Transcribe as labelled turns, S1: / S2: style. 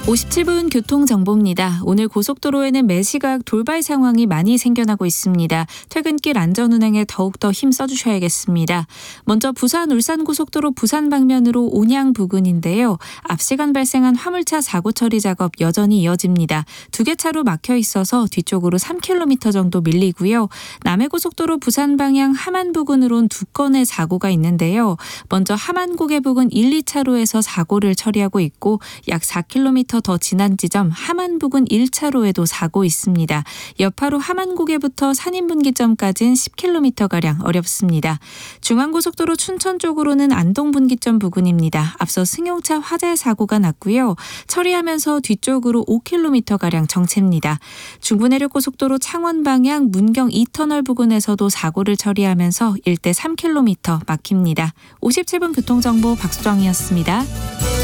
S1: 57분 교통정보입니다. 오늘 고속도로에는 매시각 돌발 상황이 많이 생겨나고 있습니다. 퇴근길 안전운행에 더욱더 힘써주셔야겠습니다. 먼저 부산 울산고속도로 부산 방면으로 온양 부근인데요. 앞 시간 발생한 화물차 사고 처리 작업 여전히 이어집니다. 2개 차로 막혀 있어서 뒤쪽으로 3km 정도 밀리고요. 남해고속도로 부산 방향 함안 부근으론 2건의 사고가 있는데요. 먼저 함안 고개 부근 1, 2차로에서 사고를 처리하고 있고 약 4km 더 지난 지점 함안 부근 1차로에도 사고 있습니다. 여파로 함안 고개부터 산인분기점까지는 10km가량 어렵습니다. 중앙고속도로 춘천 쪽으로는 안동분기점 부근입니다. 앞서 승용차 화재 사고가 났고요. 처리하면서 뒤쪽으로 5km가량 정체입니다. 중부내륙고속도로 창원 방향 문경 2터널 부근에서도 사고를 처리하면서 일대 3km 막힙니다. 57분 교통정보 박수정이었습니다.